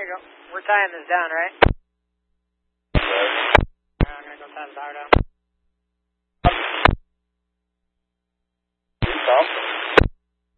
go. We're tying this down, right? Right. I'm going to go tie the power down.